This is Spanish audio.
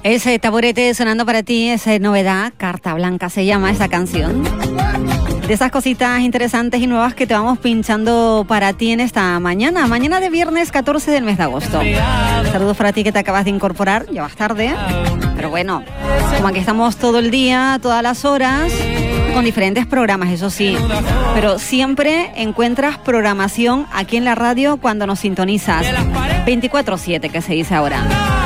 Ese taburete sonando para ti, esa novedad, Carta Blanca se llama esa canción. De esas cositas interesantes y nuevas que te vamos pinchando para ti en esta mañana de viernes 14 del mes de agosto. Saludos para ti que te acabas de incorporar, ya vas tarde, pero bueno, como aquí estamos todo el día, todas las horas, con diferentes programas, eso sí, pero siempre encuentras programación aquí en la radio cuando nos sintonizas, 24/7 que se dice ahora.